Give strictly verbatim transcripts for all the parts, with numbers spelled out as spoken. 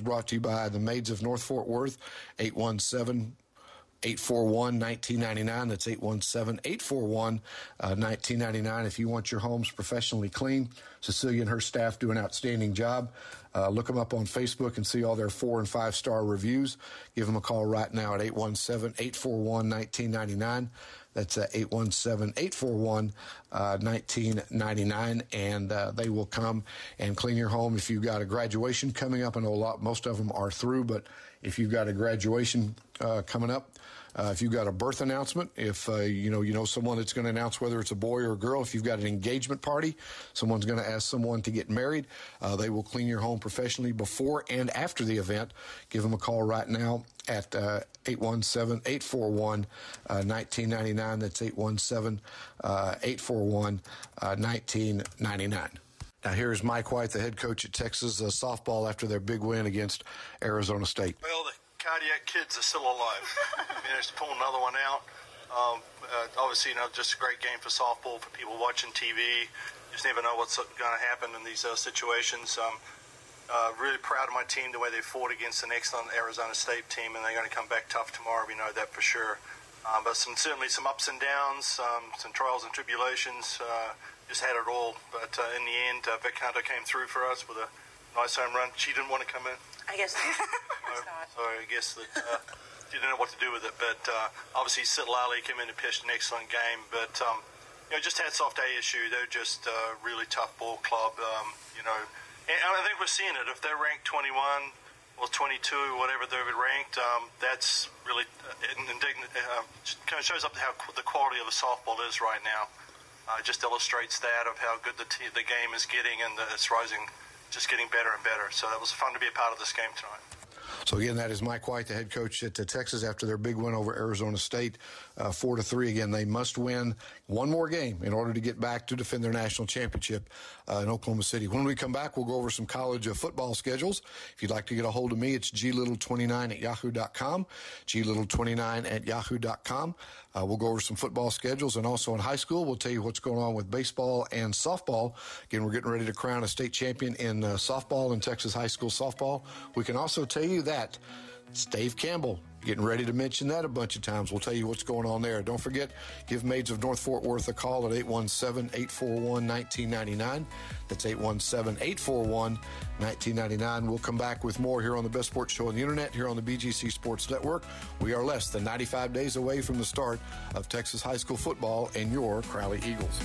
brought to you by the Maids of North Fort Worth, eight one seven, eight four one, one nine nine nine. That's eight one seven, eight four one, one nine nine nine. If you want your homes professionally clean, Cecilia and her staff do an outstanding job. Uh, look them up on Facebook and see all their four and five star reviews. Give them a call right now at eight one seven, eight four one, one nine nine nine. That's uh, eight one seven, eight four one, one nine nine nine, and uh, they will come and clean your home. If you've got a graduation coming up, I know a lot, most of them are through, but if you've got a graduation uh, coming up, uh, if you've got a birth announcement, if uh, you know you know someone that's going to announce whether it's a boy or a girl, if you've got an engagement party, someone's going to ask someone to get married, uh, they will clean your home professionally before and after the event. Give them a call right now at uh, eight one seven, eight four one, one nine nine nine. That's eight one seven, eight four one, one nine nine nine. Now here's Mike White, the head coach at Texas uh, softball after their big win against Arizona State. Well, the cardiac kids are still alive. We managed to pull another one out. Um, uh, obviously, you know, just a great game for softball for people watching T V. You just never know what's going to happen in these uh, situations. Um, Uh, really proud of my team, the way they fought against an excellent Arizona State team, and they're going to come back tough tomorrow. We know that for sure. Uh, but some certainly some ups and downs, um, some trials and tribulations. Uh, just had it all. But uh, in the end, uh, Vic Hunter came through for us with a nice home run. She didn't want to come in. I guess not. so, so I guess that uh, she didn't know what to do with it. But uh, obviously, Sid Lally came in and pitched an excellent game. But um, you know, just had soft A issue. They're just a uh, really tough ball club. Um, you know. And I think we're seeing it. If they're ranked twenty-one or twenty-two, whatever they're ranked, um, that's really uh, indignant. Uh, kind of shows up how the quality of the softball is right now. Uh, just illustrates that of how good the t- the game is getting, and the, it's rising, just getting better and better. So that was fun to be a part of this game tonight. So again, that is Mike White, the head coach at uh, Texas after their big win over Arizona State, uh, four to three. Again, they must win one more game in order to get back to defend their national championship uh, in Oklahoma City. When we come back, we'll go over some college uh, football schedules. If you'd like to get a hold of me, it's g little twenty-nine at yahoo dot com, g little twenty-nine at yahoo dot com. Uh, we'll go over some football schedules, and also in high school, we'll tell you what's going on with baseball and softball. Again, we're getting ready to crown a state champion in uh, softball in Texas high school softball. We can also tell you that it's Dave Campbell. Getting ready to mention that a bunch of times. We'll tell you what's going on there. Don't forget, give Maids of North Fort Worth a call at eight one seven, eight four one, one nine nine nine. That's eight one seven, eight four one, one nine nine nine. We'll come back with more here on the best sports show on the internet, here on the B G C Sports Network. We are less than ninety-five days away from the start of Texas high school football and your Crowley Eagles.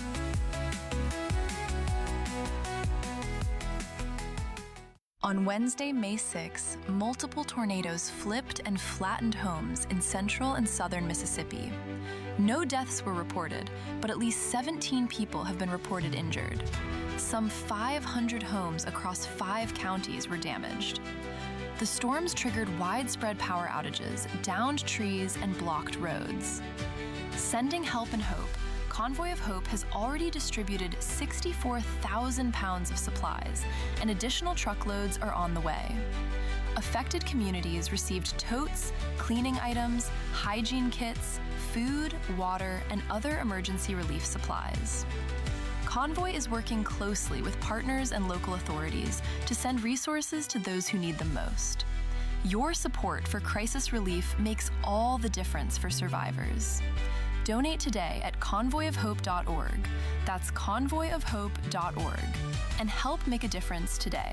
On Wednesday, May sixth, multiple tornadoes flipped and flattened homes in central and southern Mississippi. No deaths were reported, but at least seventeen people have been reported injured. Some five hundred homes across five counties were damaged. The storms triggered widespread power outages, downed trees, and blocked roads. Sending help and hope, Convoy of Hope has already distributed sixty-four thousand pounds of supplies, and additional truckloads are on the way. Affected communities received totes, cleaning items, hygiene kits, food, water, and other emergency relief supplies. Convoy is working closely with partners and local authorities to send resources to those who need them most. Your support for crisis relief makes all the difference for survivors. Donate today at convoy of hope dot org. That's convoy of hope dot org. And help make a difference today.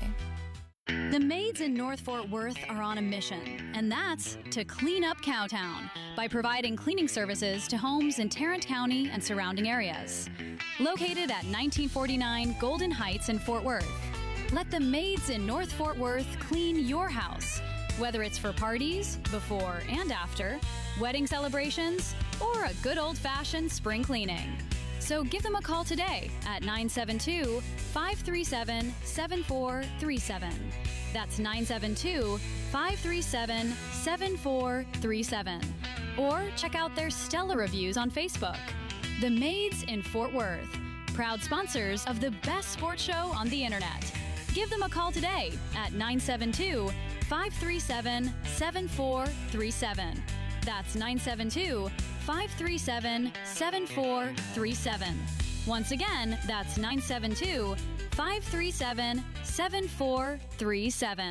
The Maids in North Fort Worth are on a mission, and that's to clean up Cowtown by providing cleaning services to homes in Tarrant County and surrounding areas. Located at nineteen forty-nine Golden Heights in Fort Worth, let the Maids in North Fort Worth clean your house, whether it's for parties, before and after, wedding celebrations, or a good old-fashioned spring cleaning. So give them a call today at nine seven two, five three seven, seven four three seven. That's nine seven two, five three seven, seven four three seven. Or check out their stellar reviews on Facebook. The Maids in Fort Worth, proud sponsors of the best sports show on the internet. Give them a call today at nine seven two, five three seven, seven four three seven. That's nine seven two, five three seven, seven four three seven. Once again, that's nine seven two, five three seven, seven four three seven.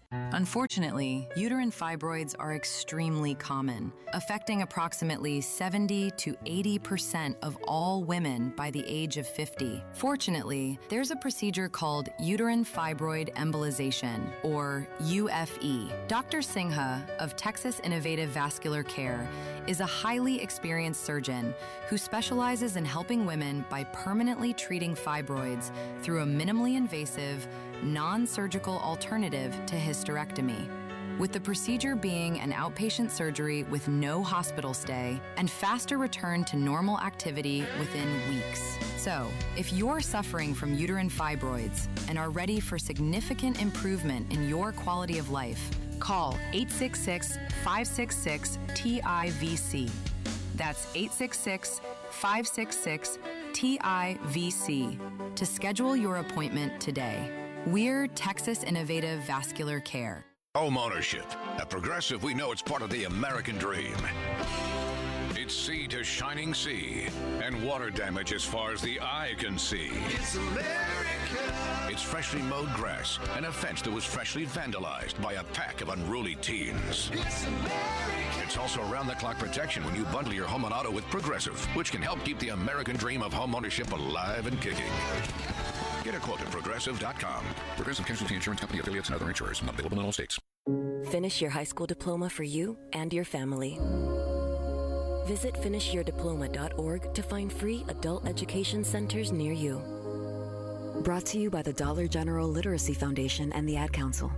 Unfortunately, uterine fibroids are extremely common, affecting approximately seventy to eighty percent of all women by the age of fifty. Fortunately, there's a procedure called uterine fibroid embolization, or U F E. Doctor Singha of Texas Innovative Vascular Care is a highly experienced surgeon who specializes in helping women by permanently treating fibroids through a minimally invasive, non-surgical alternative to hysterectomy, with the procedure being an outpatient surgery with no hospital stay and faster return to normal activity within weeks. So, if you're suffering from uterine fibroids and are ready for significant improvement in your quality of life, call eight six six, five six six, T I V C. That's eight six six, five six six, T I V C to schedule your appointment today. We're Texas Innovative Vascular Care. Home ownership. At Progressive, we know it's part of the American dream. It's sea to shining sea and water damage as far as the eye can see. It's America. It's freshly mowed grass and a fence that was freshly vandalized by a pack of unruly teens. It's America. It's also around-the-clock protection when you bundle your home and auto with Progressive, which can help keep the American dream of home ownership alive and kicking. Get a quote at Progressive dot com. Progressive Casualty Insurance Company affiliates and other insurers. Not available in all states. Finish your high school diploma for you and your family. Visit finish your diploma dot org to find free adult education centers near you. Brought to you by the Dollar General Literacy Foundation and the Ad Council.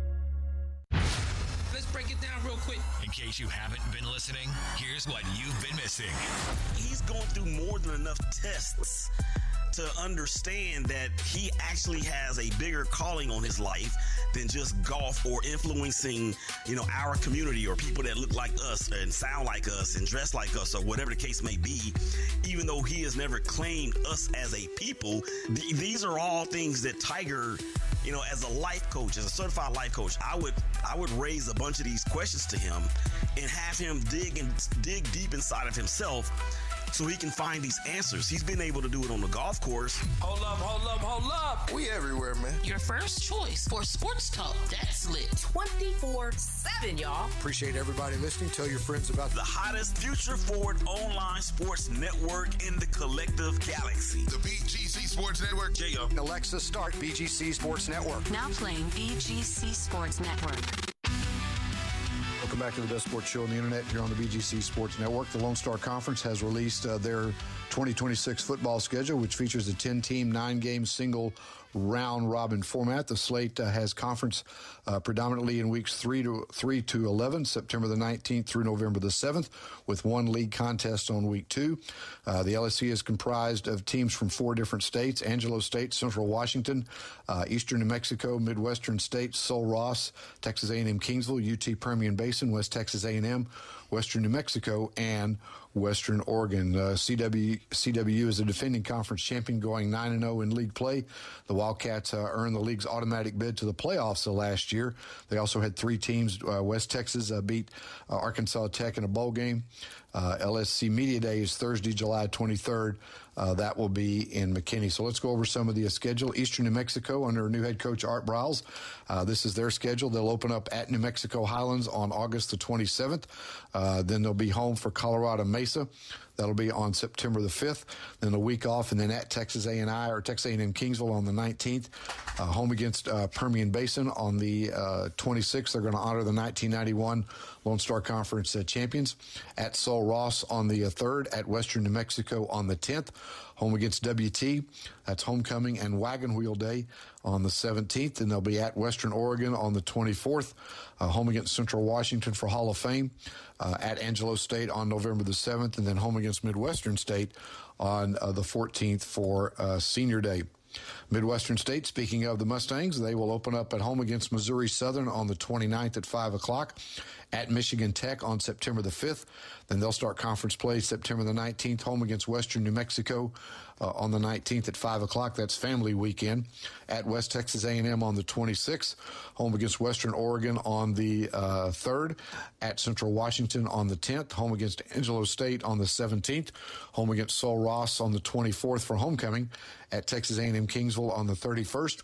Let's break it down real quick. In case you haven't been listening, here's what you've been missing. He's going through more than enough tests to understand that he actually has a bigger calling on his life than just golf or influencing, you know, our community or people that look like us and sound like us and dress like us or whatever the case may be. Even though he has never claimed us as a people, th- these are all things that Tiger, you know, as a life coach, as a certified life coach, I would I would raise a bunch of these questions to him and have him dig and dig deep inside of himself so he can find these answers. He's been able to do it on the golf course. Hold up, hold up, hold up. We everywhere, man. Your first choice for sports talk. That's lit. twenty-four seven, y'all. Appreciate everybody listening. Tell your friends about the hottest future forward online sports network in the collective galaxy. The B G C Sports Network. J-O. Alexa, start B G C Sports Network. Now playing B G C Sports Network. Welcome back to the best sports show on the internet here on the B G C Sports Network. The Lone Star Conference has released uh, their twenty twenty-six football schedule, which features a ten-team, nine-game single round-robin format. The slate uh, has conference uh, predominantly in weeks three to three to eleven, September the nineteenth through November the seventh, with one league contest on week two. Uh, the L S C is comprised of teams from four different states: Angelo State, Central Washington, uh, Eastern New Mexico, Midwestern States, Sul Ross, Texas A and M Kingsville, U T Permian Basin, West Texas A and M, Western New Mexico, and Western Oregon. Uh, C W C W U is a defending conference champion, going nine and oh in league play. The Wildcats uh, earned the league's automatic bid to the playoffs uh, last year. They also had three teams. Uh, West Texas uh, beat uh, Arkansas Tech in a bowl game. Uh, L S C Media Day is Thursday, July twenty-third. Uh, that will be in McKinney. So let's go over some of the uh, schedule. Eastern New Mexico under new head coach Art Briles. Uh, this is their schedule. They'll open up at New Mexico Highlands on August the twenty-seventh. Uh, then they'll be home for Colorado Mesa. That'll be on September the fifth. Then a week off, and then at Texas A and I or Texas A and M Kingsville on the nineteenth. Uh, home against uh, Permian Basin on the uh, twenty-sixth. They're going to honor the nineteen ninety-one Lone Star Conference uh, champions. At Sul Ross on the uh, third. At Western New Mexico on the tenth. Home against W T. That's homecoming and wagon wheel day on the seventeenth. And they'll be at Western Oregon on the twenty-fourth. Uh, home against Central Washington for Hall of Fame. Uh, at Angelo State on November the seventh. And then home against Midwestern State on uh, the fourteenth for uh, Senior Day. Midwestern State, speaking of the Mustangs, they will open up at home against Missouri Southern on the twenty-ninth at five o'clock. At Michigan Tech on September the fifth. Then they'll start conference play September the nineteenth, home against Western New Mexico uh, on the nineteenth at five o'clock. That's family weekend. At West Texas A and M on the twenty-sixth, home against Western Oregon on the uh, third. At Central Washington on the tenth, home against Angelo State on the seventeenth, home against Sul Ross on the twenty-fourth for homecoming. At Texas A and M Kingsville on the thirty-first.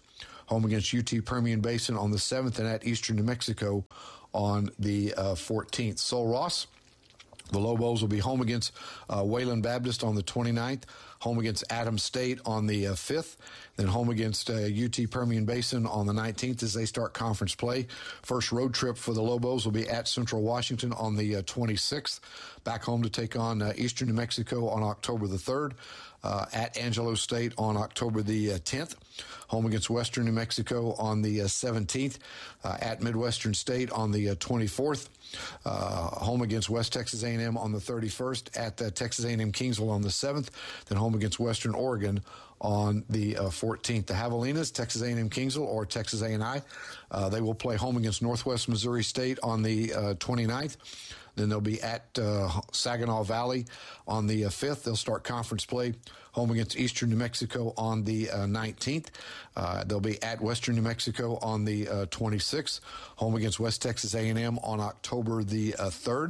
home against U T Permian Basin on the seventh, and at Eastern New Mexico on the uh, fourteenth. Sul Ross, the Lobos will be home against uh, Wayland Baptist on the twenty-ninth, home against Adams State on the uh, fifth, then home against uh, U T Permian Basin on the nineteenth as they start conference play. First road trip for the Lobos will be at Central Washington on the uh, twenty-sixth, back home to take on uh, Eastern New Mexico on October the third, uh, at Angelo State on October the uh, tenth, home against Western New Mexico on the uh, seventeenth, uh, at Midwestern State on the uh, twenty-fourth, uh, home against West Texas A and M on the thirty-first, at uh, Texas A and M Kingsville on the seventh, then home against Western Oregon on the uh, fourteenth. The Javelinas, Texas A and M Kingsville or Texas A and I, uh, they will play home against Northwest Missouri State on the uh, twenty-ninth. Then they'll be at uh, Saginaw Valley on the uh, fifth. They'll start conference play home against Eastern New Mexico on the uh, nineteenth. Uh, they'll be at Western New Mexico on the uh, twenty-sixth, home against West Texas A and M on October the uh, third,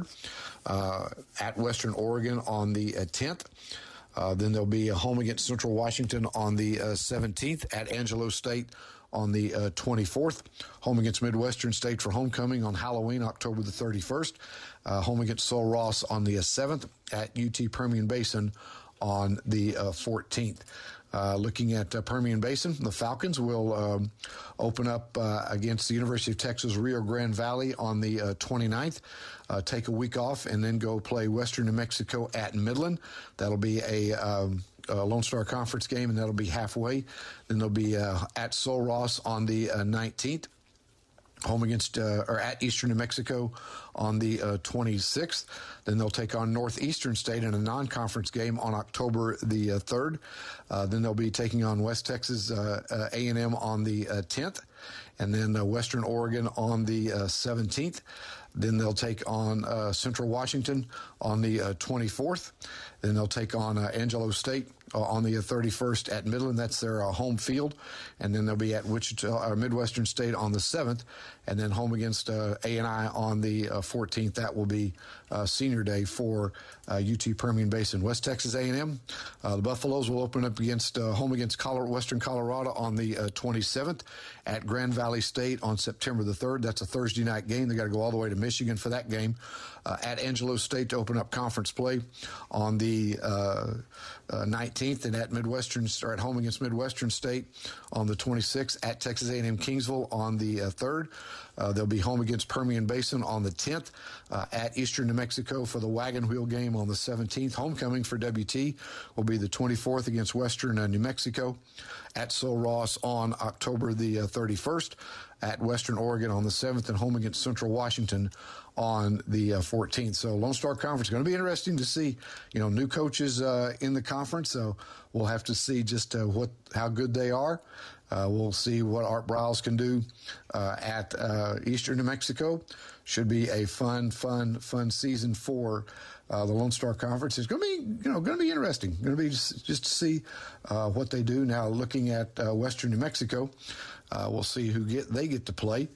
uh, at Western Oregon on the uh, tenth. Uh, then there'll be a home against Central Washington on the uh, seventeenth, at Angelo State on the uh, twenty-fourth, home against Midwestern State for homecoming on Halloween, October the thirty-first, uh, home against Sul Ross on the uh, seventh, at U T Permian Basin on the uh, fourteenth. Uh, looking at uh, Permian Basin, the Falcons will um, open up uh, against the University of Texas Rio Grande Valley on the uh, twenty-ninth, uh, take a week off, and then go play Western New Mexico at Midland. That'll be a, um, a Lone Star Conference game, and that'll be halfway. Then they'll be uh, at Sul Ross on the uh, nineteenth. Home against, uh, or at Eastern New Mexico on the uh, twenty-sixth. Then they'll take on Northeastern State in a non-conference game on October the uh, third. Uh, then they'll be taking on West Texas uh, uh, A and M on the uh, tenth. And then uh, Western Oregon on the uh, seventeenth. Then they'll take on uh, Central Washington on the uh, twenty-fourth. Then they'll take on uh, Angelo State uh, on the thirty-first at Midland. That's their uh, home field. And then they'll be at Wichita, uh, Midwestern State on the seventh. And then home against uh, A and I on the uh, fourteenth. That will be uh, senior day for uh, U T Permian Basin. West Texas A and M, uh, the Buffaloes will open up against uh, home against Colorado, Western Colorado on the uh, twenty-seventh, at Grand Valley State on September the third. That's a Thursday night game. They got to go all the way to Michigan for that game. Uh, at Angelo State to open up conference play on the uh, uh, nineteenth, and at Midwestern, or at home against Midwestern State on the twenty-sixth. At Texas A and M Kingsville on the uh, third. Uh, they'll be home against Permian Basin on the tenth, uh, at Eastern New Mexico for the Wagon Wheel game on the seventeenth. Homecoming for W T will be the twenty-fourth against Western uh, New Mexico. At Sul Ross on October the uh, thirty-first, at Western Oregon on the seventh, and home against Central Washington on the uh, fourteenth. So Lone Star Conference, going to be interesting to see, you know, new coaches uh, in the conference. So we'll have to see just uh, what how good they are. Uh, we'll see what Art Briles can do uh, at uh, Eastern New Mexico. Should be a fun, fun, fun season for uh, the Lone Star Conference. It's going to be, you know, going to be interesting. Going to be just, just to see uh, what they do. Now, looking at uh, Western New Mexico, uh, we'll see who get they get to play.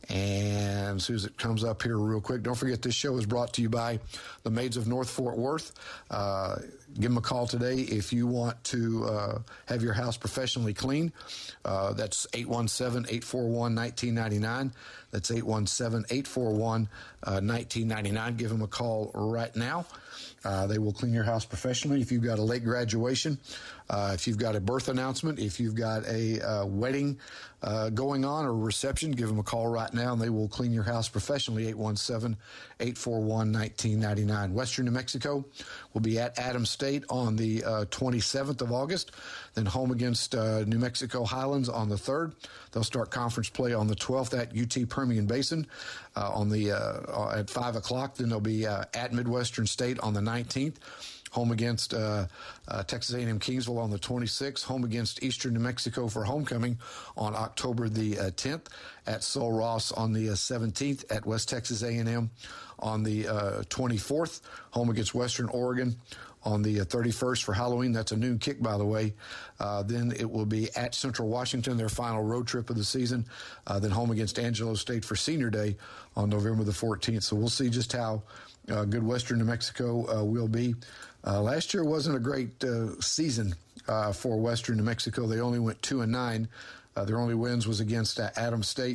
And as soon as it comes up here real quick, don't forget this show is brought to you by the Maids of North Fort Worth. Uh, give them a call today if you want to uh, have your house professionally cleaned. Uh, that's eight one seven, eight four one, one nine nine nine. That's eight one seven, eight four one, one nine nine nine. Give them a call right now. Uh, they will clean your house professionally. If you've got a late graduation, uh, if you've got a birth announcement, if you've got a uh, wedding uh, going on or a reception, give them a call right now, and they will clean your house professionally. eight one seven, eight four one, one nine nine nine. Western New Mexico will be at Adams State on the uh, twenty-seventh of August, then home against uh, New Mexico Highlands on the third. They'll start conference play on the twelfth at U T Permian Basin uh, on the uh, at five o'clock. Then they'll be uh, at Midwestern State on the nineteenth. Home against uh, uh, Texas A and M Kingsville on the twenty-sixth. Home against Eastern New Mexico for homecoming on October the uh, tenth. At Sul Ross on the uh, seventeenth. At West Texas A and M on the uh, twenty-fourth. Home against Western Oregon on the uh, thirty-first for Halloween. That's a noon kick, by the way. Uh, then it will be at Central Washington, their final road trip of the season. Uh, then home against Angelo State for Senior Day on November the fourteenth. So we'll see just how uh, good Western New Mexico uh, will be. Uh, last year wasn't a great uh, season uh, for Western New Mexico. They only went two and nine Uh, their only wins was against uh, Adams State.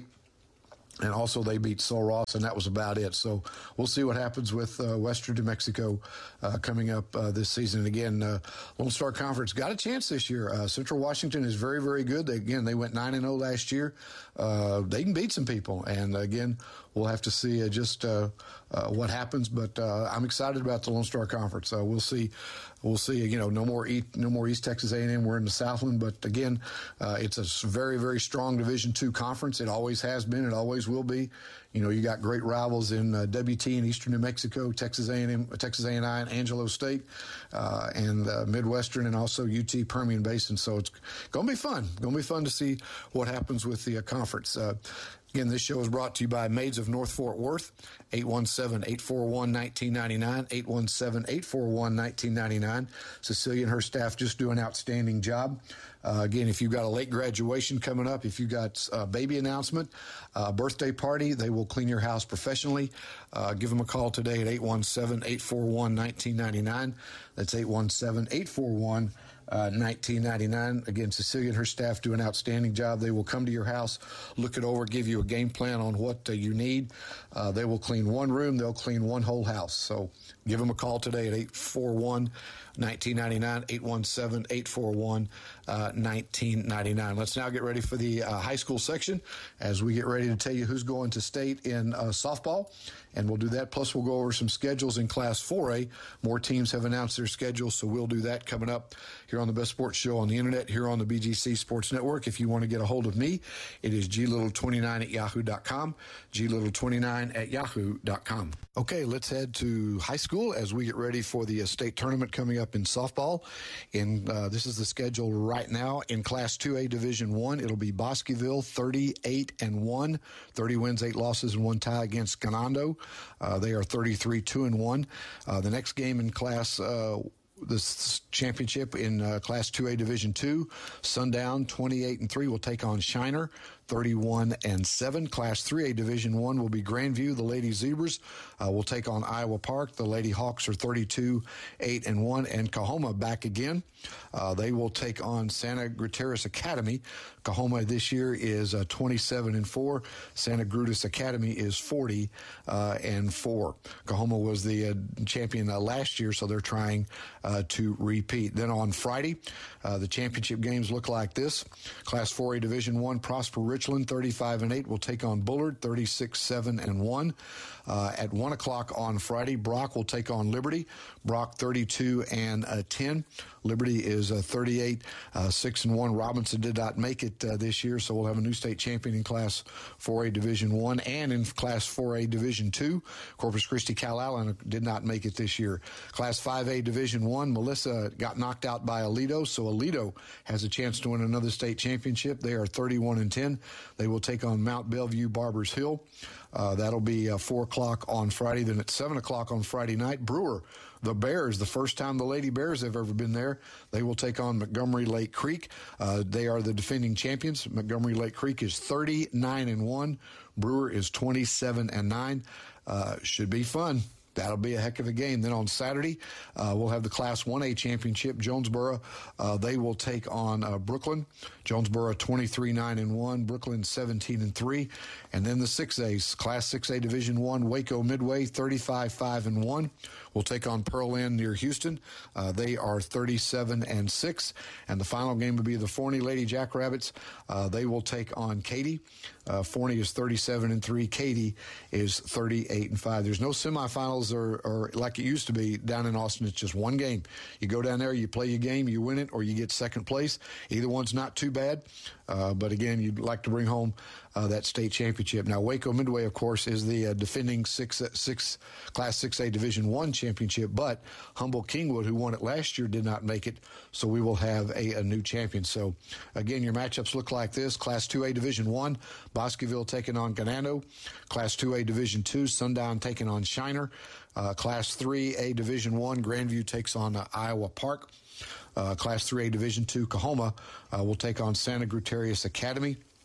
And also they beat Sul Ross, and that was about it. So we'll see what happens with uh, Western New Mexico uh, coming up uh, this season. And again, uh, Lone Star Conference got a chance this year. Uh, Central Washington is very, very good. They, again, they went nine and oh last year. Uh, they can beat some people. And again, we'll have to see uh, just uh, uh, what happens. But uh, I'm excited about the Lone Star Conference. Uh, we'll see. We'll see. You know, no more East, no more East Texas A and M. We're in the Southland, but again, uh, it's a very, very strong Division two conference. It always has been. It always will be. You know, you got great rivals in uh, W T and Eastern New Mexico, Texas A and M, Texas A and I, and Angelo State, uh, and uh, Midwestern, and also U T Permian Basin. So it's going to be fun. Going to be fun to see what happens with the uh, conference. Uh, Again, this show is brought to you by Maids of North Fort Worth, eight one seven, eight four one, one nine nine nine, eight one seven, eight four one, one nine nine nine. Cecilia and her staff just do an outstanding job. Uh, again, if you've got a late graduation coming up, if you've got a baby announcement, a birthday party, they will clean your house professionally. Uh, give them a call today at eight one seven, eight four one, one nine nine nine. That's eight one seven, eight four one, Uh, nineteen ninety-nine. Again, Cecilia and her staff do an outstanding job. They will come to your house, look it over, give you a game plan on what uh, you need. Uh, they will clean one room. They'll clean one whole house. So give them a call today at eight four one, one nine nine nine, eight one seven, eight four one, one nine nine nine. Let's now get ready for the uh, high school section as we get ready to tell you who's going to state in uh, softball. And we'll do that. Plus, we'll go over some schedules in Class four A. More teams have announced their schedules, so we'll do that coming up here on the Best Sports Show on the Internet, here on the B G C Sports Network. If you want to get a hold of me, it is g little twenty-nine at yahoo dot com, g little twenty-nine at yahoo dot com. Okay, let's head to high school as we get ready for the uh, state tournament coming up in softball. In uh, this is the schedule right now. In Class two A Division one, it'll be Bosqueville, thirty-eight and one, thirty wins, eight losses, and one tie against Ganando. Uh, they are thirty-three, two and one. Uh, the next game in Class uh, this championship in uh, Class two A Division two, Sundown, twenty-eight and three, will take on Shiner, thirty-one and seven. Class three A Division one will be Grandview. The Lady Zebras uh, will take on Iowa Park. The Lady Hawks are thirty-two, eight and one. And Coahoma back again. Uh, they will take on Santa Gutierrez Academy. Coahoma this year is uh, twenty-seven and four. Santa Gutierrez Academy is forty uh, and four. Coahoma was the uh, champion uh, last year, so they're trying uh, to repeat. Then on Friday, uh, the championship games look like this. Class four A Division one, Prosper Richland, thirty-five and eight, will take on Bullard, thirty-six, seven and one. Uh, at one o'clock on Friday, Brock will take on Liberty. Brock, thirty-two and ten. Liberty is uh, thirty-eight, uh, six and one. Robinson did not make it uh, this year, so we'll have a new state champion in Class four A Division one and in Class four A Division two. Corpus Christi Calallen did not make it this year. Class five A Division one, Melissa got knocked out by Aledo, so Aledo has a chance to win another state championship. They are thirty-one and ten. They will take on Mount Bellevue Barbers Hill. Uh, that'll be uh, four o'clock on Friday. Then at seven o'clock on Friday night, Brewer, the Bears, the first time the Lady Bears have ever been there, they will take on Montgomery Lake Creek. Uh, they are the defending champions. Montgomery Lake Creek is thirty-nine and one. Brewer is twenty-seven and nine. Uh, should be fun. That'll be a heck of a game. Then on Saturday, uh, we'll have the Class one A championship. Jonesboro, uh, they will take on uh, Brooklyn. Jonesboro twenty-three, nine and one. Brooklyn seventeen and three. And then the six A's, Class six A Division one, Waco Midway, thirty-five, five and one. Will take on Pearl Inn near Houston. Uh, they are thirty-seven and six. And the final game will be the Forney Lady Jackrabbits. Uh, they will take on Katy. Uh, Forney is thirty-seven and three. Katy is thirty-eight and five. There's no semifinals or, or like it used to be down in Austin. It's just one game. You go down there, you play your game, you win it, or you get second place. Either one's not too bad. Uh, but again, you'd like to bring home uh, that state championship. Now, Waco Midway, of course, is the uh, defending six, six, Class six A Division one championship, but Humboldt Kingwood, who won it last year, did not make it, so we will have a, a new champion. So, again, your matchups look like this. Class two A Division one, Bosqueville taking on Ganando. Class two A Division two, Sundown taking on Shiner. Uh, Class three A Division one, Grandview takes on uh, Iowa Park. Uh, Class three A Division two, Coahoma uh, will take on Santa Gutierrez Academy.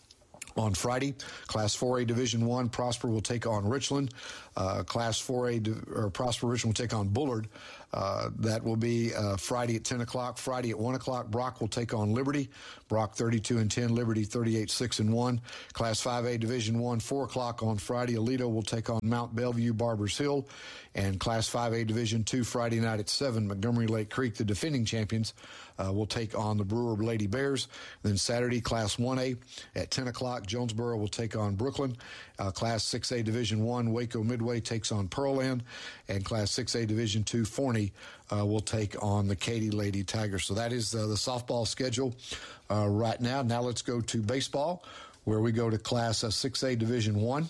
On Friday, Class four A Division One, Prosper will take on Richland. Uh, Class four A, or Prosper Richland will take on Bullard. Uh, that will be uh, Friday at ten o'clock. Friday at one o'clock, Brock will take on Liberty. Brock thirty-two and ten, Liberty thirty-eight six and one. Class five A Division One, four o'clock on Friday, Aledo will take on Mount Bellevue, Barbers Hill. And Class five A Division Two, Friday night at seven, Montgomery Lake Creek, the defending champions, uh, will take on the Brewer Lady Bears. Then Saturday, Class one A at ten o'clock, Jonesboro will take on Brooklyn. Uh, Class six A Division One, Waco Midway takes on Pearland. And Class six A Division Two, Forney uh, will take on the Katy Lady Tigers. So that is uh, the softball schedule uh, right now. Now let's go to baseball, where we go to Class uh, six A Division One.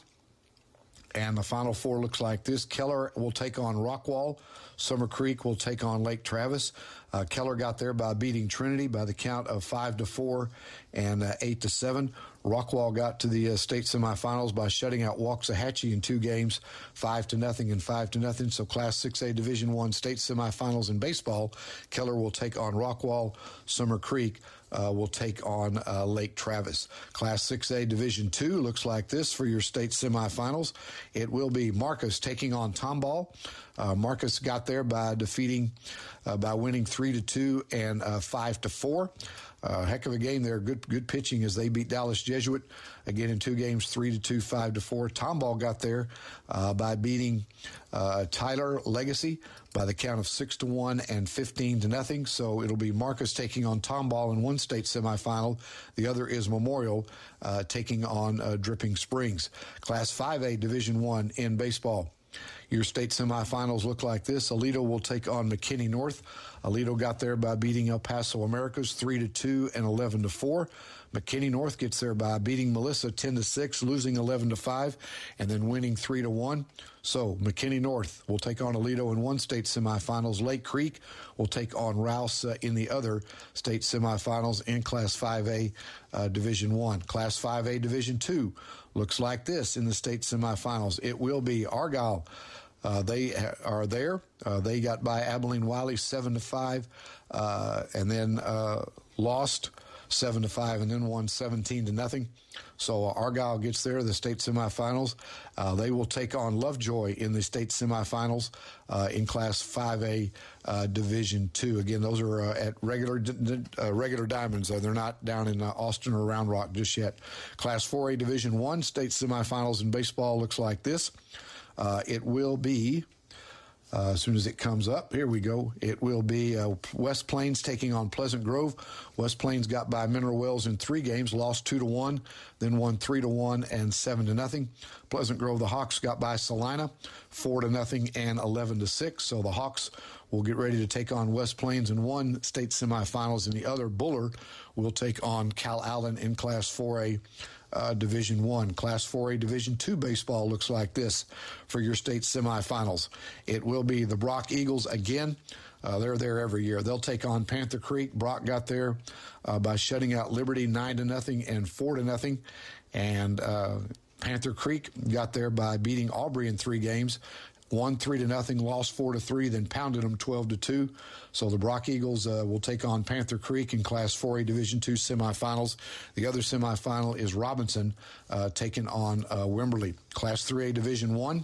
And the Final Four looks like this. Keller will take on Rockwall. Summer Creek will take on Lake Travis. Uh, Keller got there by beating Trinity by the count of five to four and uh, eight to seven. Rockwall got to the uh, state semifinals by shutting out Waxahachie in two games, five to nothing and five to nothing. So Class six A Division One state semifinals in baseball. Keller will take on Rockwall. Summer Creek Uh, will take on uh, Lake Travis. Class six A Division Two looks like this for your state semifinals. It will be Marcus taking on Tomball. Uh, Marcus got there by defeating, uh, by winning three to two and uh, five to four. Uh, heck of a game there. Good, good pitching as they beat Dallas Jesuit again in two games, three to two, five to four. Tomball got there uh, by beating uh, Tyler Legacy by the count of six to one and fifteen to nothing. So it'll be Marcus taking on Tomball in one state semifinal. The other is Memorial uh, taking on uh, Dripping Springs. Class five A Division One in baseball. Your state semifinals look like this. Aledo will take on McKinney North. Aledo got there by beating El Paso Americas three to two and eleven to four. McKinney North gets there by beating Melissa ten to six, losing eleven to five, and then winning three to one. So McKinney North will take on Aledo in one state semifinals. Lake Creek will take on Rouse uh, in the other state semifinals in Class five A uh, Division One. Class five A Division Two looks like this in the state semifinals. It will be Argyle. Uh, they are there. Uh, they got by Abilene Wiley seven to five, uh, and then uh, lost seven to five, and then won seventeen to nothing. So uh, Argyle gets there, the state semifinals. Uh, they will take on Lovejoy in the state semifinals uh, in Class five A uh, Division Two. Again, those are uh, at regular uh, regular diamonds. Uh, they're not down in uh, Austin or Round Rock just yet. Class four A Division One state semifinals in baseball looks like this. Uh, it will be, uh, as soon as it comes up, here we go. It will be uh, West Plains taking on Pleasant Grove. West Plains got by Mineral Wells in three games, lost two to one, then won three to one and seven to nothing. Pleasant Grove, the Hawks got by Salina, four to nothing and eleven to six. So the Hawks will get ready to take on West Plains in one state semifinals, and the other, Bullard, will take on Cal Allen in Class four A. Uh, Division One. Class four A Division Two baseball looks like this for your state semifinals. It will be the Brock Eagles again. Uh, they're there every year. They'll take on Panther Creek. Brock got there uh, by shutting out Liberty nine to nothing and four to nothing, and uh, Panther Creek got there by beating Aubrey in three games. Won three to nothing, lost four to three, then pounded them twelve to two. So the Brock Eagles uh, will take on Panther Creek in Class four A Division Two semifinals. The other semifinal is Robinson uh, taking on uh, Wimberley. Class three A Division One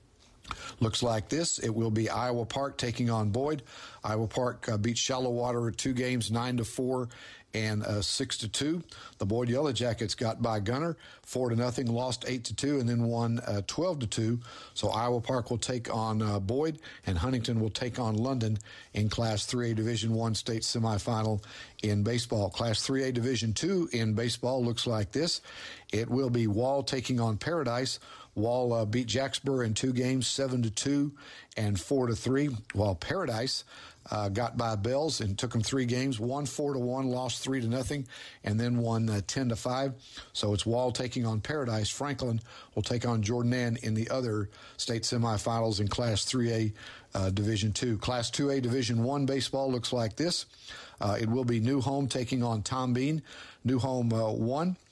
looks like this. It will be Iowa Park taking on Boyd. Iowa Park uh, beat Shallow Water two games, nine to four and uh, six to two. The Boyd Yellow Jackets got by Gunner, four to nothing, lost eight to two, and then won uh, twelve to two. So Iowa Park will take on uh, Boyd, and Huntington will take on London in Class three A Division One state semifinal in baseball. Class three A Division Two in baseball looks like this. It will be Wall taking on Paradise. Wall uh, beat Jacksboro in two games, seven to two and four to three, while Paradise uh, got by Bells and took them three games, won four to one, lost three to nothing, and then won uh, ten to five. So it's Wall taking on Paradise. Franklin will take on Jordan Ann in the other state semifinals in Class three A uh, Division Two. Class two A Division One baseball looks like this. Uh, it will be New Home taking on Tom Bean. New Home uh, won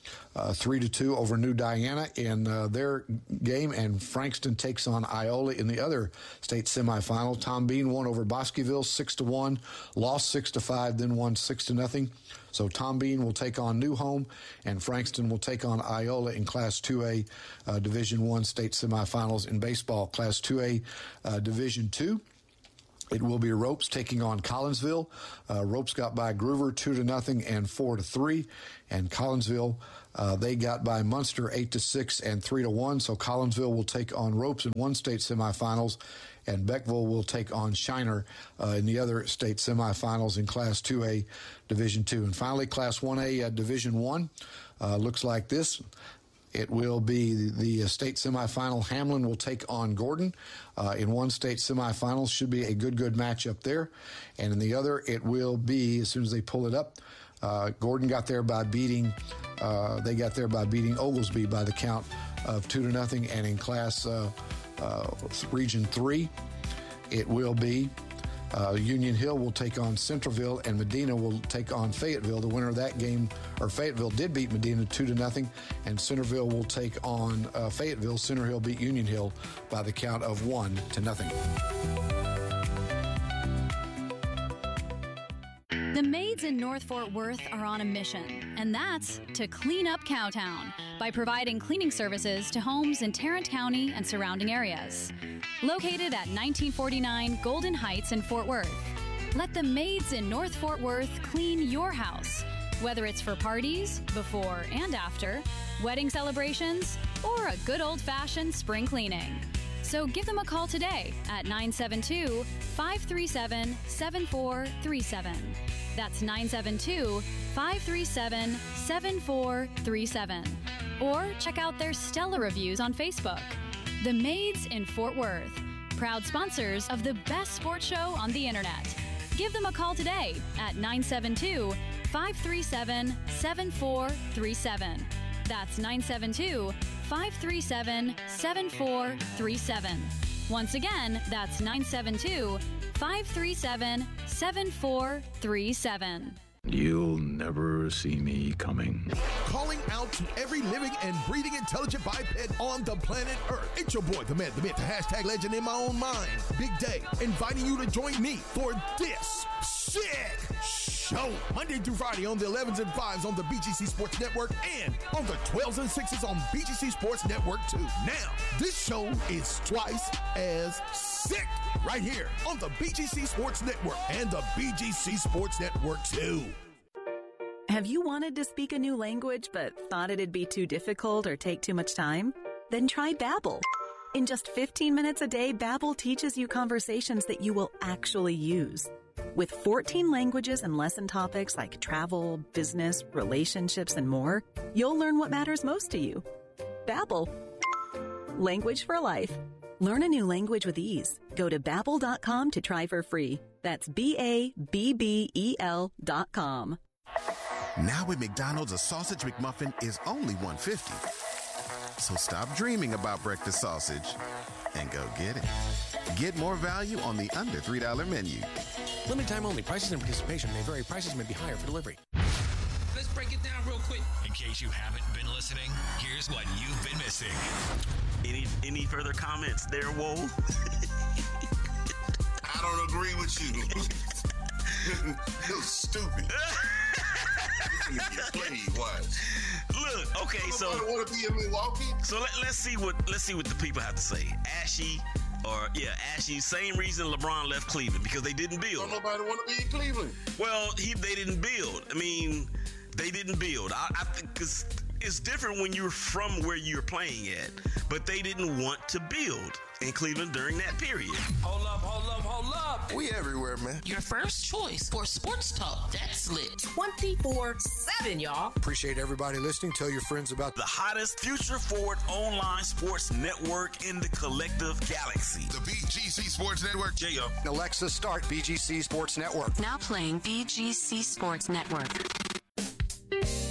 uh, three to two over New Diana in uh, their game, and Frankston takes on Iola in the other state semifinal. Tom Bean won over Bosqueville six to one, lost six to five, then won six to nothing. So Tom Bean will take on New Home, and Frankston will take on Iola in Class two A uh, Division one state semifinals in baseball. Class two A uh, Division two. It will be Ropes taking on Collinsville. Uh, Ropes got by Groover two to nothing and four to three, and Collinsville uh, they got by Munster eight to six and three to one. So Collinsville will take on Ropes in one state semifinals, and Beckville will take on Shiner uh, in the other state semifinals in Class two A Division two. And finally, Class one A uh, Division one uh, looks like this. It will be the, the state semifinal. Hamlin will take on Gordon uh, in one state semifinal. Should be a good, good matchup there. And in the other, it will be, as soon as they pull it up, uh, Gordon got there by beating, uh, they got there by beating Oglesby by the count of two to nothing. And in Class uh, uh, Region three, it will be Uh, Union Hill will take on Centralville, and Medina will take on Fayetteville. The winner of that game, or Fayetteville did beat Medina two to nothing, and Centerville will take on uh, Fayetteville. Center Hill beat Union Hill by the count of one to nothing. The maids in North Fort Worth are on a mission, and that's to clean up Cowtown by providing cleaning services to homes in Tarrant County and surrounding areas. Located at nineteen forty-nine Golden Heights in Fort Worth, let the maids in North Fort Worth clean your house, whether it's for parties, before and after, wedding celebrations, or a good old-fashioned spring cleaning. So give them a call today at nine seven two, five three seven, seven four three seven. That's nine seven two, five three seven, seven four three seven. Or check out their stellar reviews on Facebook. The Maids in Fort Worth, proud sponsors of the best sports show on the internet. Give them a call today at nine seven two, five three seven, seven four three seven. That's nine seven two, five three seven, seven four three seven. Once again, that's nine seven two, five three seven, seven four three seven. You'll never see me coming. Calling out to every living and breathing intelligent biped on the planet Earth. It's your boy, the man, the myth, the hashtag legend in my own mind, Big Day, inviting you to join me for this sick show. Monday through Friday on the elevens and fives on the B G C Sports Network and on the twelves and sixes on B G C Sports Network too. Now, this show is twice as sick right here on the B G C Sports Network and the B G C Sports Network too. Have you wanted to speak a new language but thought it'd be too difficult or take too much time? Then try Babbel. In just fifteen minutes a day, Babbel teaches you conversations that you will actually use. With fourteen languages and lesson topics like travel, business, relationships, and more, you'll learn what matters most to you. Babbel. Language for life. Learn a new language with ease. Go to babbel dot com to try for free. That's B A B B E L dot com. Now at McDonald's, a sausage McMuffin is only one fifty. So stop dreaming about breakfast sausage and go get it. Get more value on the under three dollar menu. Limited time only. Prices and participation may vary. Prices may be higher for delivery. Let's break it down real quick. In case you haven't been listening, here's what you've been missing. Any any further comments there, Woe? I don't agree with you. You're stupid. Look, okay, so want to be in Milwaukee. So let, let's see what let's see what the people have to say. Ashy, or yeah, Ashy. Same reason LeBron left Cleveland, because they didn't build. Don't nobody want to be in Cleveland. Well, he they didn't build. I mean, they didn't build. I, I think because it's different when you're from where you're playing at, but they didn't want to build in Cleveland during that period. Hold up, hold up, hold up. We everywhere, man. Your first choice for sports talk that's lit twenty-four seven, y'all. Appreciate everybody listening. Tell your friends about the hottest future-forward online sports network in the collective galaxy. The B G C Sports Network. J O. Alexa, start B G C Sports Network. Now playing B G C Sports Network. Welcome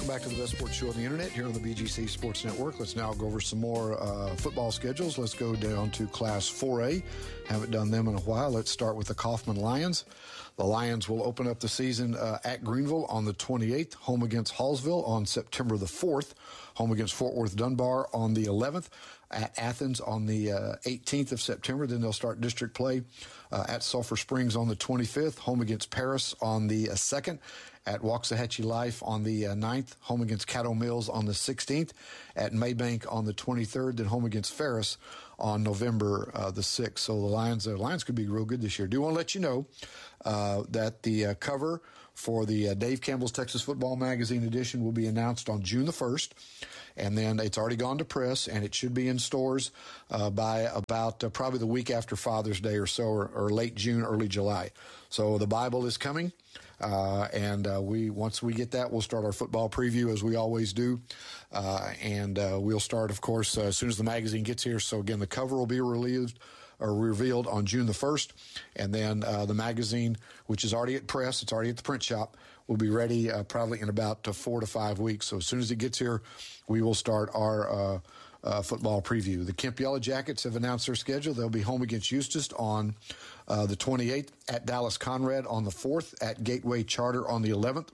Welcome back to the best sports show on the internet here on the B G C Sports Network. Let's now go over some more uh, football schedules. Let's go down to Class four A. Haven't done them in a while. Let's start with the Kaufman Lions. The Lions will open up the season uh, at Greenville on the twenty-eighth, home against Hallsville on September the fourth, home against Fort Worth Dunbar on the eleventh, at Athens on the uh, eighteenth of September. Then they'll start district play uh, at Sulphur Springs on the twenty-fifth, home against Paris on the uh, second, at Waxahachie Life on the uh, ninth, home against Caddo Mills on the sixteenth, at Maybank on the twenty-third, then home against Ferris on November uh, the sixth. So the Lions, the Lions could be real good this year. Do want to let you know uh, that the uh, cover for the uh, Dave Campbell's Texas Football Magazine edition will be announced on June the first. And then it's already gone to press, and it should be in stores uh, by about uh, probably the week after Father's Day or so, or, or late June, early July. So the Bible is coming, uh, and uh, we once we get that, we'll start our football preview as we always do. Uh, and uh, we'll start, of course, uh, as soon as the magazine gets here. So, again, the cover will be released or revealed on June the first, and then uh, the magazine, which is already at press, it's already at the print shop, will be ready uh, probably in about uh, four to five weeks. So as soon as it gets here, we will start our uh, uh, football preview. The Kemp Yellow Jackets have announced their schedule. They'll be home against Eustis on uh, the twenty-eighth, at Dallas Conrad on the fourth, at Gateway Charter on the eleventh,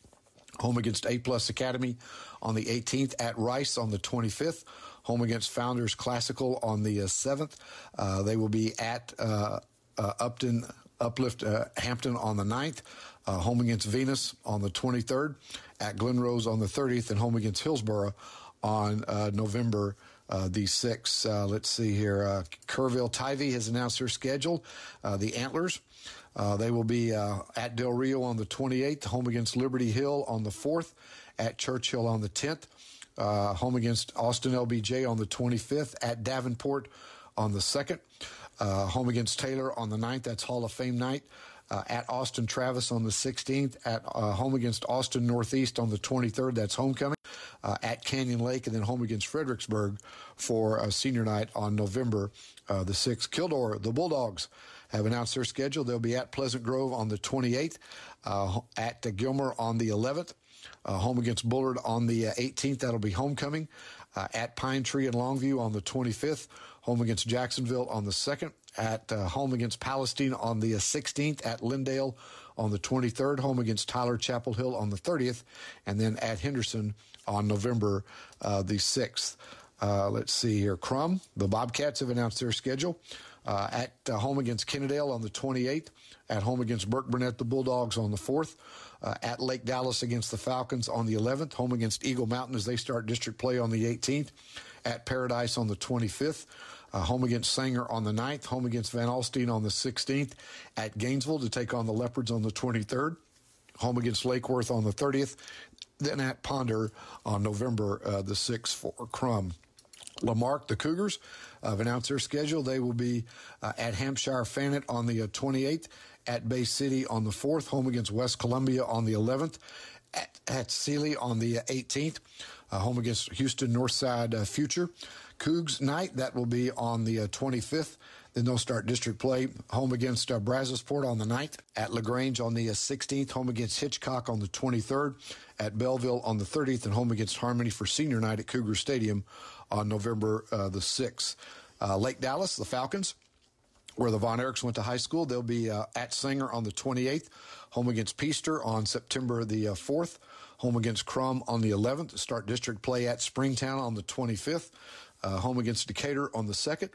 home against A-Plus Academy on the eighteenth, at Rice on the twenty-fifth, home against Founders Classical on the uh, seventh. Uh, they will be at uh, uh, Upton, Uplift uh, Hampton on the ninth, uh, home against Venus on the twenty-third, at Glen Rose on the thirtieth, and home against Hillsborough on uh, November uh, the sixth. Uh, let's see here. Uh, Kerrville Tivy has announced their schedule. Uh, the Antlers, uh, they will be uh, at Del Rio on the twenty-eighth, home against Liberty Hill on the fourth, at Churchill on the tenth, uh, home against Austin L B J on the twenty-fifth, at Davenport on the second, uh, home against Taylor on the ninth, that's Hall of Fame night, uh, at Austin Travis on the sixteenth, at uh, home against Austin Northeast on the twenty-third, that's homecoming, uh, at Canyon Lake, and then home against Fredericksburg for uh, senior night on November uh, the sixth. Kildare, the Bulldogs, have announced their schedule. They'll be at Pleasant Grove on the twenty-eighth, uh, at uh, Gilmer on the eleventh, uh, home against Bullard on the uh, eighteenth. That'll be homecoming. Uh, at Pine Tree and Longview on the twenty-fifth, home against Jacksonville on the second, at uh, home against Palestine on the uh, sixteenth, at Lindale on the twenty-third, home against Tyler Chapel Hill on the thirtieth, and then at Henderson on November uh, the sixth. Uh, let's see here. Crum, the Bobcats have announced their schedule. Uh, at uh, home against Kennedale on the twenty-eighth, at home against Burke Burnett, the Bulldogs on the fourth, uh, at Lake Dallas against the Falcons on the eleventh, home against Eagle Mountain as they start district play on the eighteenth, at Paradise on the twenty-fifth, uh, home against Sanger on the ninth, home against Van Alstyne on the sixteenth, at Gainesville to take on the Leopards on the twenty-third, home against Lake Worth on the thirtieth, then at Ponder on November uh, the sixth for Crum. Lamarck, the Cougars, uh, have announced their schedule. They will be uh, at Hampshire Fanet on the uh, twenty-eighth, at Bay City on the fourth, home against West Columbia on the eleventh, at, at Sealy on the uh, eighteenth, uh, home against Houston Northside uh, Future. Cougs night, that will be on the uh, twenty-fifth. Then they'll start district play, home against uh, Brazosport on the ninth, at LaGrange on the uh, sixteenth, home against Hitchcock on the twenty-third, at Belleville on the thirtieth, and home against Harmony for senior night at Cougar Stadium on November uh, the sixth. Uh, Lake Dallas, the Falcons, where the Von Erichs went to high school, they'll be uh, at Sanger on the twenty-eighth, home against Peaster on September the uh, fourth, home against Crum on the eleventh, start district play at Springtown on the twenty-fifth, uh, home against Decatur on the second,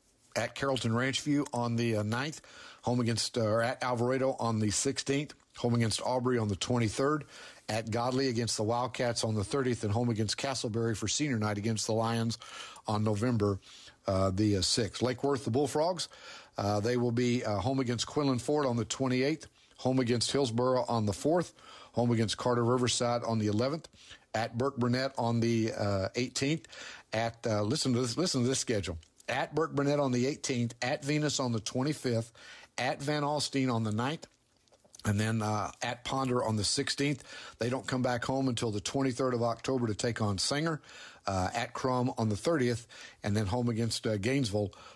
at Carrollton Ranchview on the uh, ninth, home against, uh, or at Alvarado on the sixteenth, home against Aubrey on the twenty-third, at Godley against the Wildcats on the thirtieth, and home against Castleberry for senior night against the Lions on November uh, the uh, sixth. Lake Worth, the Bullfrogs, uh, they will be uh, home against Quinlan Ford on the twenty-eighth, home against Hillsborough on the fourth, home against Carter Riverside on the eleventh, at Burke Burnett on the uh, eighteenth, at, uh, listen to this, listen to this schedule, at Burke Burnett on the eighteenth, at Venus on the twenty-fifth, at Van Alstyne on the ninth, and then uh, at Ponder on the sixteenth. They don't come back home until the twenty-third of October to take on Sanger, uh, at Crum on the thirtieth, and then home against uh, Gainesville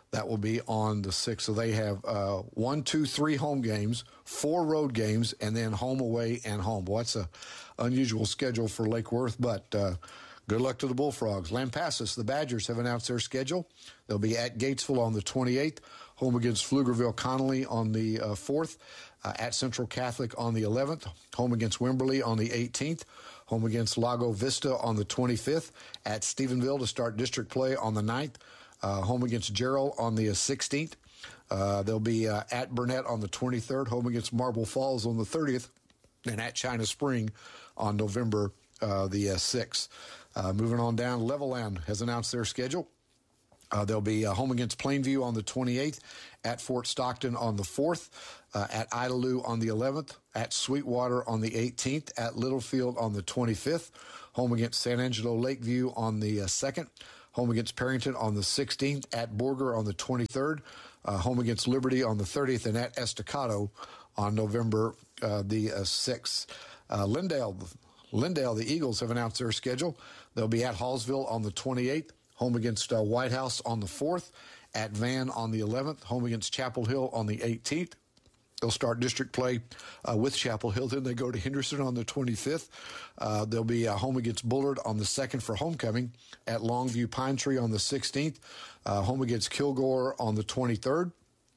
That will be on the sixth. So they have uh, one, two, three home games, four road games, and then home, away, and home. Boy, that's an unusual schedule for Lake Worth, but uh, good luck to the Bullfrogs. Lampasas, the Badgers have announced their schedule. They'll be at Gatesville on the twenty-eighth, home against Pflugerville-Connolly on the uh, fourth, uh, at Central Catholic on the eleventh, home against Wimberley on the eighteenth, home against Lago Vista on the twenty-fifth, at Stephenville to start district play on the ninth, uh, home against Gerald on the sixteenth. Uh, they'll be uh, at Burnett on the twenty-third, home against Marble Falls on the thirtieth, and at China Spring on November uh, the uh, sixth. Uh, moving on down, Levelland has announced their schedule. Uh, they'll be uh, home against Plainview on the twenty-eighth, at Fort Stockton on the fourth, uh, at Idalou on the eleventh, at Sweetwater on the eighteenth, at Littlefield on the twenty-fifth, home against San Angelo Lakeview on the uh, second, home against Perrington on the sixteenth, at Borger on the twenty-third, uh, home against Liberty on the thirtieth, and at Estacado on November uh, the uh, sixth. Uh, Lindale, Lindale, the Eagles have announced their schedule. They'll be at Hallsville on the twenty-eighth, home against uh, White House on the fourth, at Van on the eleventh, home against Chapel Hill on the eighteenth. They'll start district play uh, with Chapel Hill. Then they go to Henderson on the twenty-fifth. Uh, they'll be uh, home against Bullard on the second for homecoming, at Longview Pine Tree on the sixteenth, uh, home against Kilgore on the twenty-third,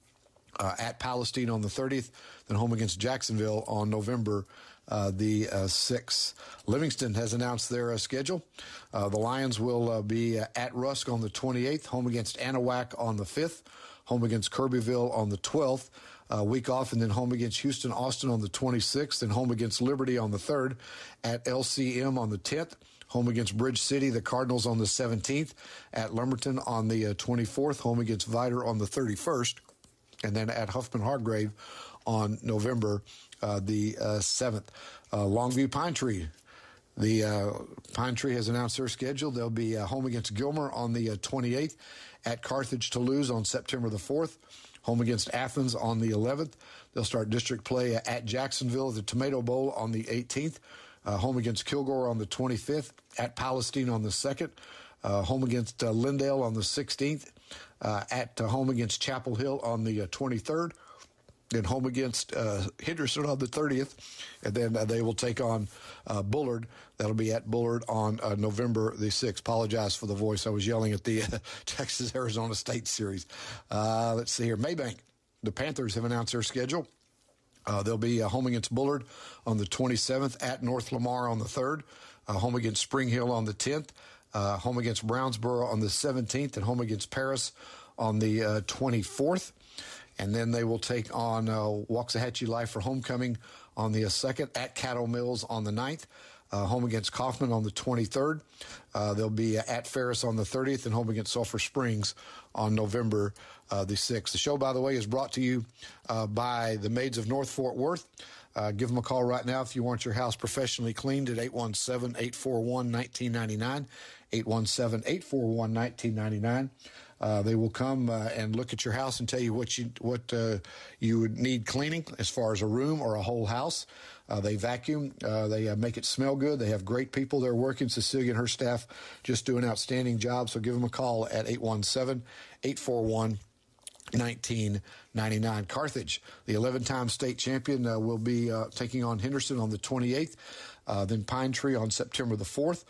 uh, at Palestine on the thirtieth, then home against Jacksonville on November Uh, the uh, sixth. Livingston has announced their uh, schedule. Uh, the Lions will uh, be uh, at Rusk on the twenty-eighth, home against Anahuac on the fifth, home against Kirbyville on the twelfth, uh, week off, and then home against Houston Austin on the twenty-sixth, and home against Liberty on the third, at L C M on the tenth, home against Bridge City, the Cardinals on the seventeenth, at Lumberton on the uh, twenty-fourth, home against Vidor on the thirty-first, and then at Huffman Hargrave on November uh, the uh, seventh. Uh, Longview Pine Tree. The uh, Pine Tree has announced their schedule. They'll be uh, home against Gilmer on the uh, twenty-eighth, at Carthage Toulouse on September the fourth, home against Athens on the eleventh. They'll start district play uh, at Jacksonville, the Tomato Bowl on the eighteenth, uh, home against Kilgore on the twenty-fifth, at Palestine on the second, uh, home against uh, Lindale on the sixteenth, uh, at uh, home against Chapel Hill on the uh, twenty-third, then home against uh, Henderson on the thirtieth, and then uh, they will take on uh, Bullard. That'll be at Bullard on uh, November the sixth. Apologize for the voice. I was yelling at the uh, Texas-Arizona State series. Uh, let's see here. Maybank. The Panthers have announced their schedule. Uh, they'll be uh, home against Bullard on the twenty-seventh, at North Lamar on the third, uh, home against Spring Hill on the tenth, uh, home against Brownsboro on the seventeenth, and home against Paris on the uh, twenty-fourth. And then they will take on uh, Waxahachie Life for homecoming on the uh, second, at Caddo Mills on the ninth, uh, home against Kaufman on the twenty-third. Uh, they'll be uh, at Ferris on the thirtieth, and home against Sulphur Springs on November uh, the sixth. The show, by the way, is brought to you uh, by the Maids of North Fort Worth. Uh, give them a call right now if you want your house professionally cleaned at eight one seven, eight four one, one nine nine nine, eight one seven, eight four one, one nine nine nine. Uh, they will come uh, and look at your house and tell you what you what uh, you would need cleaning as far as a room or a whole house. Uh, they vacuum. Uh, they uh, make it smell good. They have great people there working. Cecilia and her staff just do an outstanding job. So give them a call at eight one seven, eight four one, one nine nine nine. Carthage, the eleven-time state champion, uh, will be uh, taking on Henderson on the twenty-eighth. Uh, then Pine Tree on September the fourth.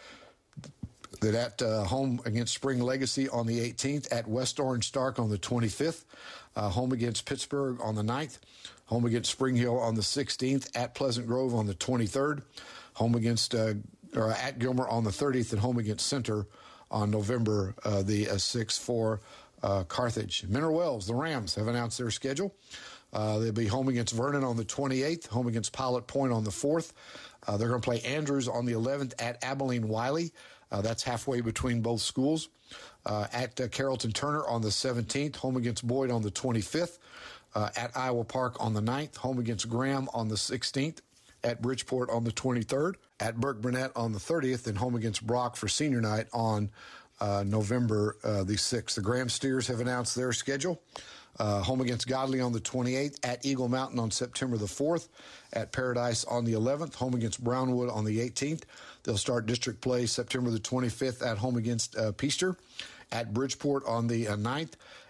Then at uh, home against Spring Legacy on the eighteenth, at West Orange Stark on the twenty-fifth, uh, home against Pittsburgh on the ninth, home against Spring Hill on the sixteenth, at Pleasant Grove on the twenty-third, home against uh, or at Gilmer on the thirtieth, and home against Center on November uh, the uh, sixth for uh, Carthage. Mineral Wells, the Rams, have announced their schedule. Uh, they'll be home against Vernon on the twenty-eighth, home against Pilot Point on the fourth. Uh, they're going to play Andrews on the eleventh, at Abilene Wiley. Uh, that's halfway between both schools. Uh, at uh, Carrollton Turner on the seventeenth, home against Boyd on the twenty-fifth. Uh, at Iowa Park on the ninth, home against Graham on the sixteenth. At Bridgeport on the twenty-third. At Burke Burnett on the thirtieth, and home against Brock for senior night on uh, November uh, the sixth. The Graham Steers have announced their schedule. Uh, home against Godley on the twenty-eighth, at Eagle Mountain on September the fourth, at Paradise on the eleventh, home against Brownwood on the eighteenth. They'll start district play September the twenty-fifth, at home against uh, Peaster, at Bridgeport on the uh, ninth,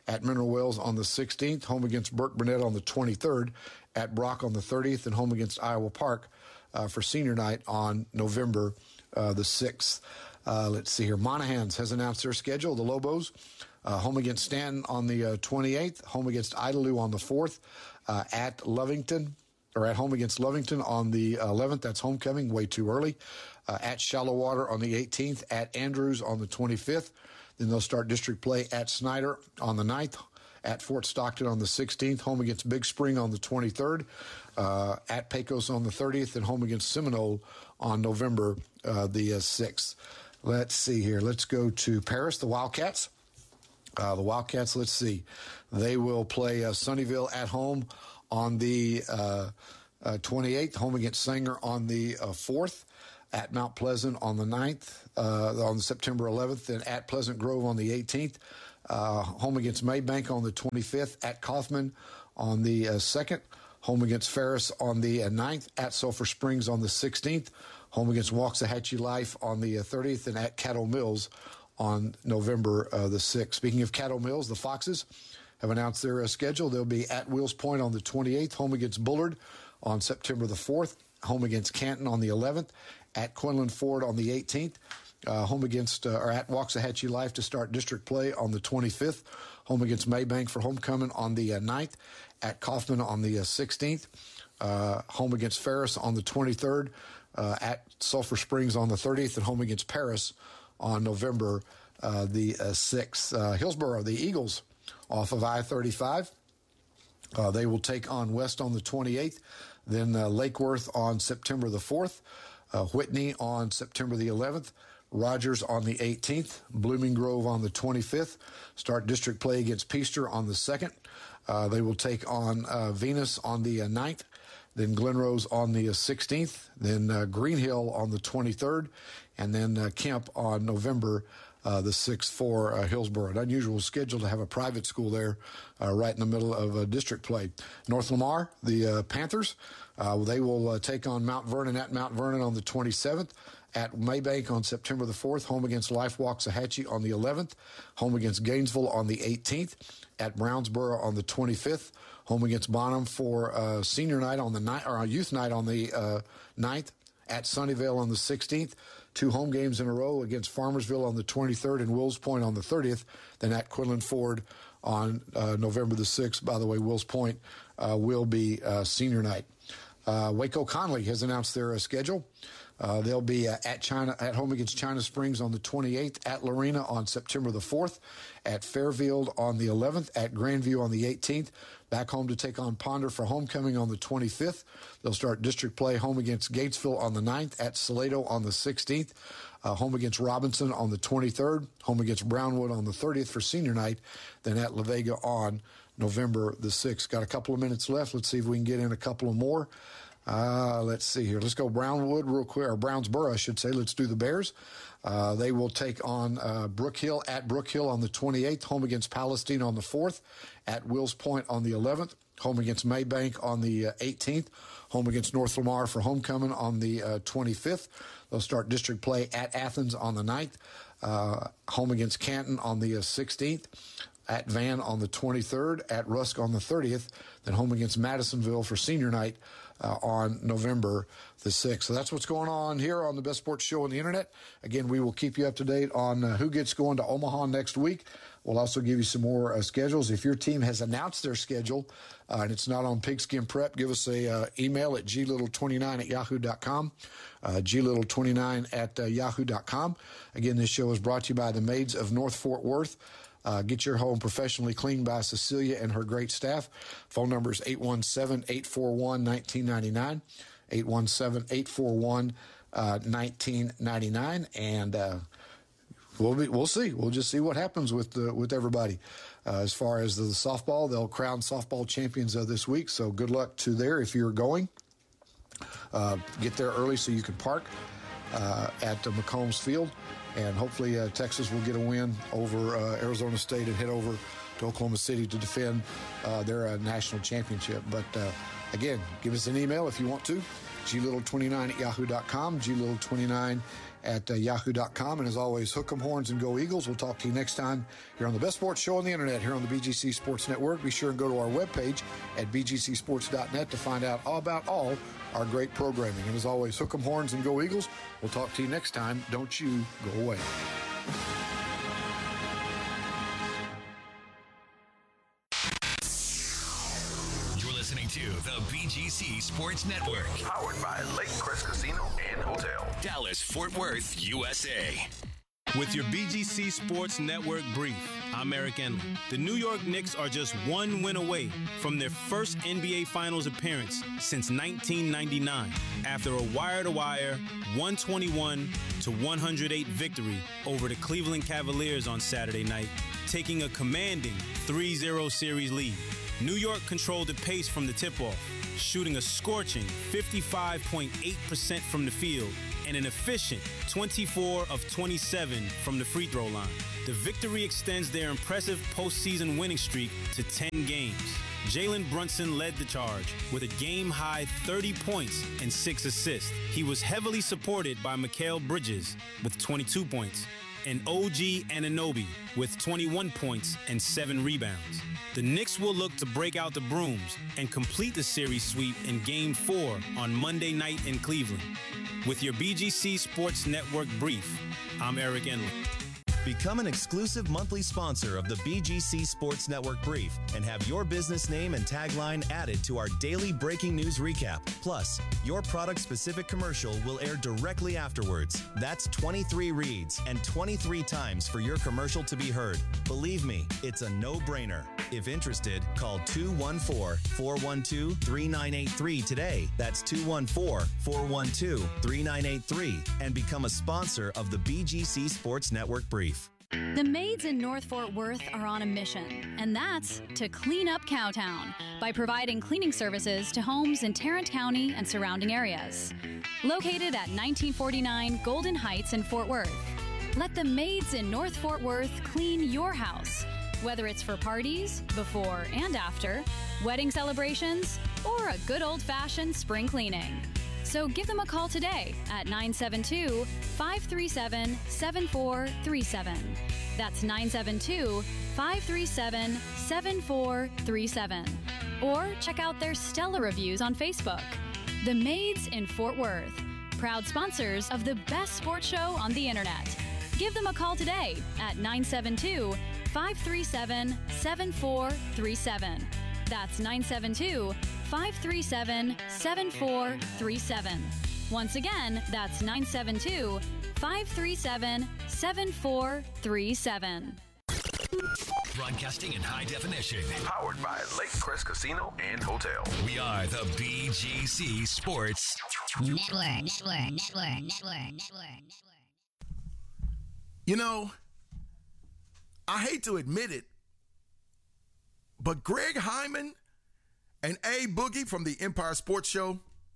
at Mineral Wells on the sixteenth, home against Burke Burnett on the twenty-third, at Brock on the thirtieth, and home against Iowa Park uh, for senior night on November uh, the sixth. Uh, let's see here. Monahans has announced their schedule. The Lobos, uh, home against Stanton on the uh, twenty-eighth, home against Idalou on the fourth, uh, at Lovington, or at home against Lovington on the eleventh. That's homecoming, way too early. Uh, at Shallow Water on the eighteenth, at Andrews on the twenty-fifth. Then they'll start district play at Snyder on the ninth, at Fort Stockton on the sixteenth, home against Big Spring on the twenty-third, uh, at Pecos on the thirtieth, and home against Seminole on November uh, the uh, sixth. Let's see here. Let's go to Paris, the Wildcats. Uh, the Wildcats, let's see. They will play uh, Sunnyvale at home on the uh, uh, twenty-eighth, home against Sanger on the uh, fourth, at Mount Pleasant on the ninth, uh, on September eleventh, and at Pleasant Grove on the eighteenth, uh, home against Maybank on the twenty-fifth, at Kaufman on the uh, second, home against Ferris on the uh, ninth, at Sulphur Springs on the sixteenth, home against Waxahachie Life on the uh, thirtieth, and at Caddo Mills on November uh, the sixth. Speaking of Caddo Mills, the Foxes have announced their uh, schedule. They'll be at Wills Point on the twenty-eighth, home against Bullard on September the fourth, home against Canton on the eleventh, at Quinlan Ford on the eighteenth, uh, home against, uh, or at Waxahachie Life to start district play on the twenty-fifth, home against Maybank for homecoming on the uh, ninth, at Kaufman on the uh, sixteenth, uh, home against Ferris on the twenty-third, uh, at Sulphur Springs on the thirtieth, and home against Paris on November uh, the uh, sixth. Uh, Hillsboro, the Eagles, off of I thirty-five. Uh, they will take on West on the twenty-eighth, then uh, Lake Worth on September the fourth, uh, Whitney on September the eleventh, Rogers on the eighteenth, Blooming Grove on the twenty-fifth, start district play against Peaster on the second. Uh, they will take on uh, Venus on the uh, ninth, then Glenrose on the uh, sixteenth, then uh, Green Hill on the twenty-third, and then uh, Kemp on November Uh, the sixth for uh, Hillsboro. An unusual schedule to have a private school there uh, right in the middle of uh, district play. North Lamar, the uh, Panthers, uh, they will uh, take on Mount Vernon at Mount Vernon on the twenty-seventh, at Maybank on September the fourth, home against Life Waxahachie on the eleventh, home against Gainesville on the eighteenth, at Brownsboro on the twenty-fifth, home against Bonham for uh, senior night on the night, or youth night on the uh, ninth, at Sunnyvale on the sixteenth, two home games in a row against Farmersville on the twenty-third and Wills Point on the thirtieth, then at Quinlan Ford on uh, November the sixth. By the way, Wills Point uh, will be uh, senior night. Uh, Waco Conley has announced their uh, schedule. Uh, they'll be uh, at China at home against China Springs on the twenty-eighth, at Lorena on September the fourth, at Fairfield on the eleventh, at Grandview on the eighteenth, back home to take on Ponder for homecoming on the twenty-fifth. They'll start district play home against Gatesville on the ninth, at Salado on the sixteenth, uh, home against Robinson on the twenty-third, home against Brownwood on the thirtieth for senior night, then at La Vega on November the sixth. Got a couple of minutes left. Let's see if we can get in a couple of more. Uh, let's see here. Let's go Brownwood real quick, or Brownsboro, I should say. Let's do the Bears. Uh, they will take on uh, Brook Hill at Brook Hill on the twenty-eighth, home against Palestine on the fourth, at Wills Point on the eleventh, home against Maybank on the uh, eighteenth, home against North Lamar for homecoming on the uh, twenty-fifth. They'll start district play at Athens on the ninth, uh, home against Canton on the uh, sixteenth, at Van on the twenty-third, at Rusk on the thirtieth, then home against Madisonville for senior night uh, on November the sixth. So that's what's going on here on the Best Sports Show on the Internet. Again, we will keep you up to date on uh, who gets going to Omaha next week. We'll also give you some more uh, schedules. If your team has announced their schedule uh, and it's not on Pigskin Prep, give us a uh, email at g little twenty-nine at yahoo dot com, uh, g little twenty-nine at uh, yahoo dot com. Again, this show is brought to you by the Maids of North Fort Worth. Uh, get your home professionally cleaned by Cecilia and her great staff. Phone number is eight one seven, eight four one, one nine nine nine, eight one seven, eight four one, one nine nine nine, and uh, we'll be, we'll see. We'll just see what happens with the, with everybody. Uh, as far as the, the softball, they'll crown softball champions uh, this week, so good luck to there if you're going. Uh, get there early so you can park uh, at uh, McCombs Field. And hopefully uh, Texas will get a win over uh, Arizona State and head over to Oklahoma City to defend uh, their uh, national championship. But, uh, again, give us an email if you want to G Little twenty-nine at yahoo dot com, G Little twenty-nine at uh, yahoo dot com. And as always, hook 'em horns and go Eagles. We'll talk to you next time here on the best sports show on the internet, here on the B G C Sports Network. Be sure and go to our webpage at b g c sports dot net to find out all about all our great programming. And as always, hook 'em horns and go Eagles. We'll talk to you next time. Don't you go away. Listening to the B G C Sports Network. Powered by Lake Crest Casino and Hotel. Dallas, Fort Worth, U S A. With your B G C Sports Network brief, I'm Eric Enley. The New York Knicks are just one win away from their first N B A Finals appearance since nineteen ninety-nine after a wire-to-wire one twenty-one to one oh eight victory over the Cleveland Cavaliers on Saturday night, taking a commanding three zero series lead. New York controlled the pace from the tip-off, shooting a scorching fifty-five point eight percent from the field and an efficient twenty-four of twenty-seven from the free throw line. The victory extends their impressive postseason winning streak to ten games. Jalen Brunson led the charge with a game-high thirty points and six assists. He was heavily supported by Mikal Bridges with twenty-two points and O G Anunoby with twenty-one points and seven rebounds. The Knicks will look to break out the brooms and complete the series sweep in Game four on Monday night in Cleveland. With your B G C Sports Network brief, I'm Eric Enley. Become an exclusive monthly sponsor of the B G C Sports Network Brief and have your business name and tagline added to our daily breaking news recap. Plus, your product-specific commercial will air directly afterwards. That's twenty-three reads and twenty-three times for your commercial to be heard. Believe me, it's a no-brainer. If interested, call two one four, four one two, three nine eight three today. That's two one four, four one two, three nine eight three and become a sponsor of the B G C Sports Network Brief. The maids in North Fort Worth are on a mission, and that's to clean up Cowtown by providing cleaning services to homes in Tarrant County and surrounding areas. Located at nineteen forty-nine Golden Heights in Fort Worth, let the maids in North Fort Worth clean your house, whether it's for parties, before and after, wedding celebrations, or a good old-fashioned spring cleaning. So give them a call today at nine seven two, five three seven, seven four three seven. That's nine seven two, five three seven, seven four three seven. Or check out their stellar reviews on Facebook. The Maids in Fort Worth, proud sponsors of the best sports show on the internet. Give them a call today at nine seven two, five three seven, seven four three seven. That's nine seven two, five three seven, seven four three seven. Once again, that's nine seven two, five three seven, seven four three seven. Broadcasting in high definition. Powered by Lake Crest Casino and Hotel. We are the B G C Sports Network. Network. Network. Network. Network. Network. You know, I hate to admit it, but Greg Hyman and A Boogie from the Empire Sports Show,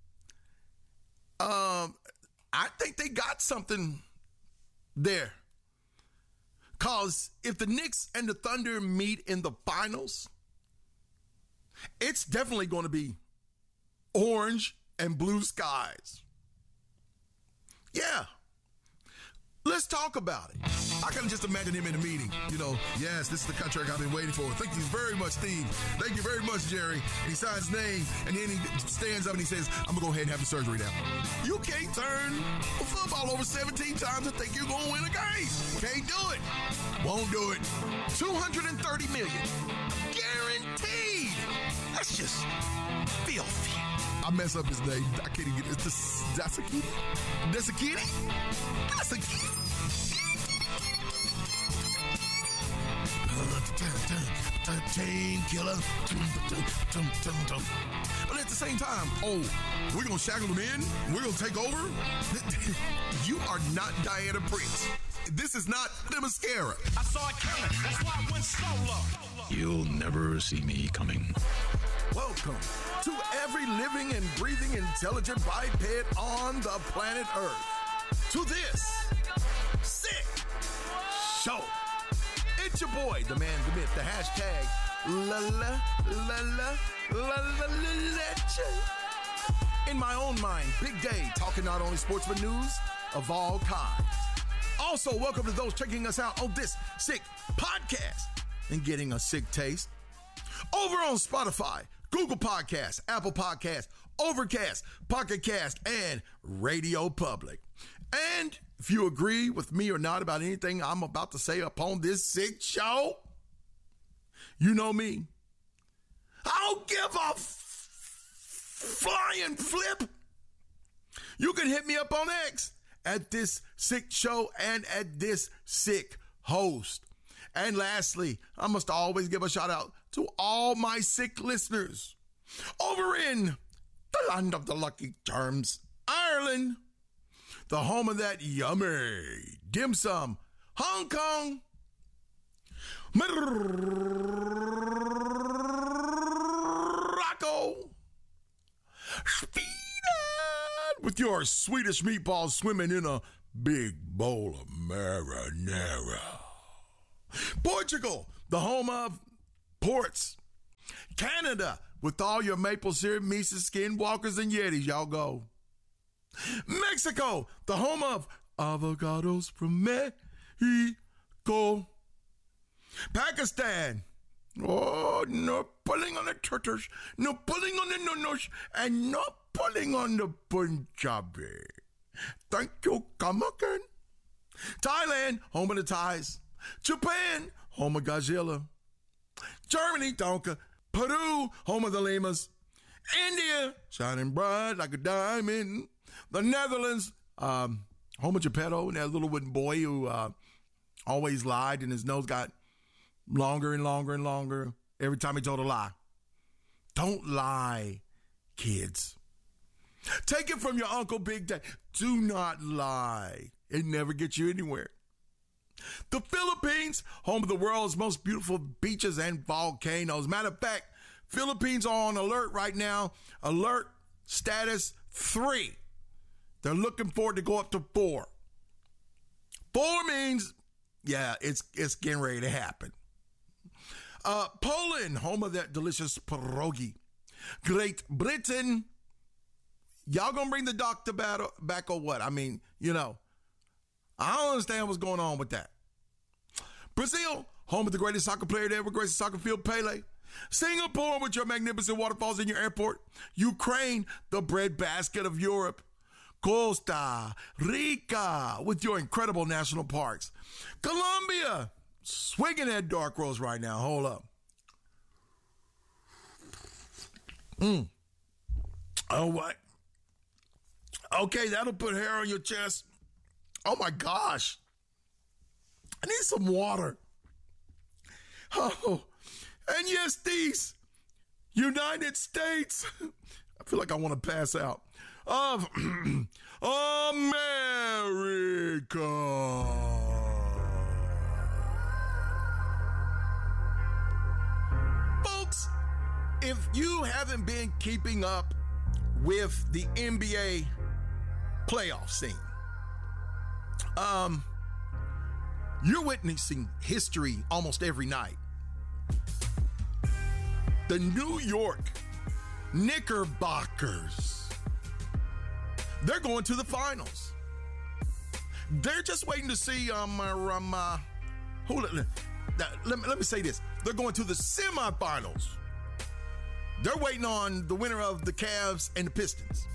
um, I think they got something there. Because if the Knicks and the Thunder meet in the finals, it's definitely going to be orange and blue skies. Yeah. Let's talk about it. I can just imagine him in a meeting. You know, yes, this is the contract I've been waiting for. Thank you very much, Steve. Thank you very much, Jerry. And he signs his name, and then he stands up and he says, I'm going to go ahead and have the surgery now. You can't turn a football over seventeen times and think you're going to win a game. Can't do it. Won't do it. two hundred thirty million dollars. Guaranteed. That's just filthy. I mess up his name. I can't even get it. That's a kitty? That's a kitty? That's a kitty? Chain killer. But at the same time, oh, we're going to shackle them in? We're going to take over? You are not Diana Prince. This is not the mascara. I saw it coming. That's why I went solo. You'll never see me coming. Welcome to every living and breathing intelligent biped on the planet Earth. To this sick show. It's your boy, the man, the myth, the hashtag la la la la la la la la In my own mind, Big Day, talking not only sports but news of all kinds. Also, welcome to those checking us out on this sick podcast and getting a sick taste. Over on Spotify, Google Podcasts, Apple Podcasts, Overcast, Pocket Cast, and Radio Public. And if you agree with me or not about anything I'm about to say upon this sick show, you know me. I don't give a f- flying flip. You can hit me up on X at this sick show and at this sick host. And lastly, I must always give a shout out to all my sick listeners over in the land of the lucky charms, Ireland, the home of that yummy dim sum, Hong Kong, Morocco, Sweden, with your Swedish meatballs swimming in a big bowl of marinara. Portugal, the home of ports. Canada, with all your maple syrup, Mises, Skinwalkers, and Yetis, y'all go. Mexico, the home of avocados from Mexico. Pakistan, oh, no pulling on the turtles, no pulling on the nonos, and no pulling on the Punjabi. Thank you, come again. Thailand, home of the Thais. Japan, home of Godzilla. Germany, Tonka. Peru, home of the llamas. India, shining bright like a diamond. The Netherlands, um, home of Geppetto, and that little wooden boy who uh, always lied and his nose got longer and longer and longer every time he told a lie. Don't lie, kids. Take it from your Uncle Big Day. Do not lie. It never gets you anywhere. The Philippines, home of the world's most beautiful beaches and volcanoes. Matter of fact, Philippines are on alert right now. Alert status three. They're looking for it to go up to four. Four means, yeah, it's it's getting ready to happen. Uh, Poland, home of that delicious pierogi. Great Britain, y'all gonna bring the doctor back or what? I mean, you know, I don't understand what's going on with that. Brazil, home of the greatest soccer player to ever grace the soccer field, Pele. Singapore, with your magnificent waterfalls in your airport. Ukraine, the breadbasket of Europe. Costa Rica, with your incredible national parks. Colombia, swinging that dark rose right now. Hold up. Mm. Oh, what? Okay, that'll put hair on your chest. Oh, my gosh. I need some water. Oh, and yes, these United States, I feel like I want to pass out, of America. Folks, if you haven't been keeping up with the N B A playoff scene, um, you're witnessing history almost every night. The New York Knickerbockers, they're going to the finals. They're just waiting to see, um, um uh, hold it, let me, let me say this. They're going to the semifinals. They're waiting on the winner of the Cavs and the Pistons.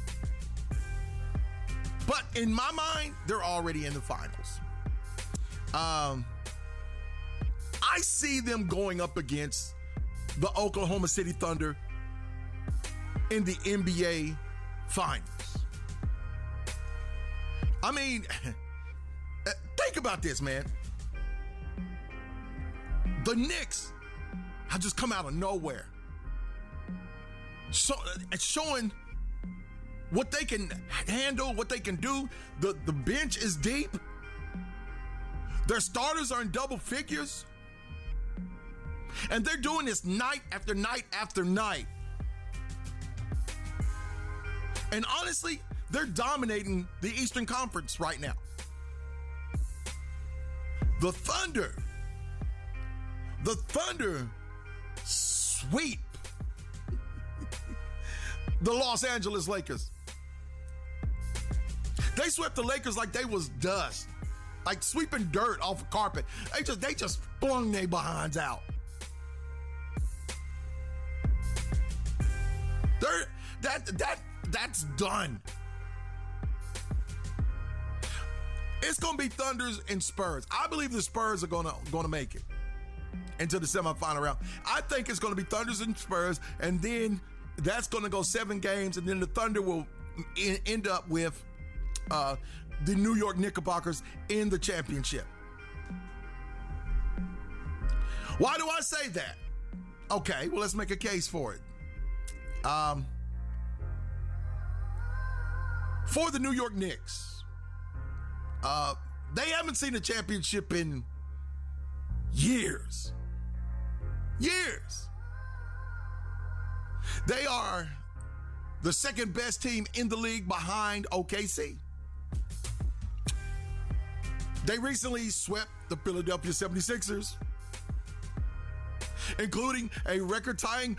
But in my mind, they're already in the finals. Um, I see them going up against the Oklahoma City Thunder in the N B A Finals. I mean, think about this, man. The Knicks have just come out of nowhere, so showing what they can handle, what they can do. The, the bench is deep. Their starters are in double figures. And they're doing this night after night after night. And honestly, they're dominating the Eastern Conference right now. The Thunder, the Thunder sweep the Los Angeles Lakers. They swept the Lakers like they was dust, like sweeping dirt off a carpet. They just they just flung their behinds out. They're, that that that's done. It's gonna be Thunders and Spurs. I believe the Spurs are gonna gonna make it into the semifinal round. I think it's gonna be Thunders and Spurs, and then that's gonna go seven games, and then the Thunder will end up with uh, the New York Knickerbockers in the championship. Why do I say that? Okay, well, let's make a case for it. Um, for the New York Knicks, uh, they haven't seen a championship in years. Years. They are the second best team in the league behind O K C. They recently swept the Philadelphia seventy-sixers, including a record-tying